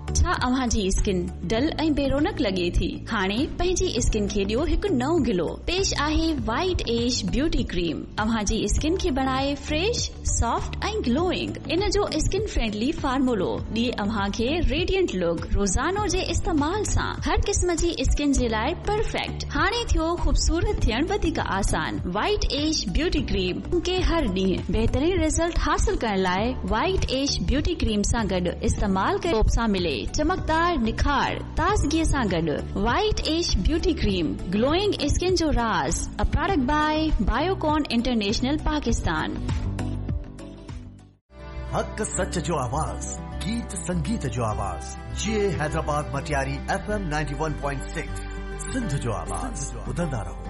छा अव्हां जी skin dull ऐं बेरोनक लगे थी? हाणे पंहिंजी स्किन खे ॾियो हिकु नओं गिलो। पेश आहे वाइट एज ब्यूटी क्रीम। अव्हां जी स्किन खे बनाए फ्रेश, सॉफ्ट ऐं ग्लोइंग। इन जो स्किन फ्रेंडली फार्मूलो ॾिए अव्हां खे रेडिएंट लुक। रोज़ानो जे इस्तेमाल सां हर क़िस्म जी स्किन जे लाइ परफेक्ट। हाणे थियो खूबसूरत थियण वधीक आसान। वाइट एज ब्यूटी क्रीम के हर ॾींहुं बेहतरीन रिजल्ट हासिल करण लाइ वाइट एज ब्यूटी क्रीम सां गॾु इस्तेमाल कयो सां मिले चमकदार निखार ताज़गी सां गॾु। White age beauty cream glowing skin जो राज। A product by Biocon international Pakistan. हक सच जो आवाज, गीत संगीत जो आवाज। ये हैदराबाद मटियारी FM 91.6 सिंध जो आवाज। ॿुधंदा रहो।